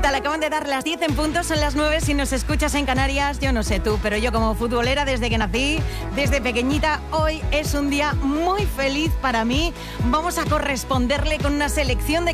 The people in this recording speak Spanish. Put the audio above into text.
tal? Acaban de dar las 10 en punto, son las 9 si nos escuchas en Canarias. Yo no sé tú, pero yo como futbolera desde que nací, desde pequeñita, hoy es un día muy feliz para mí. Vamos a corresponderle con una selección de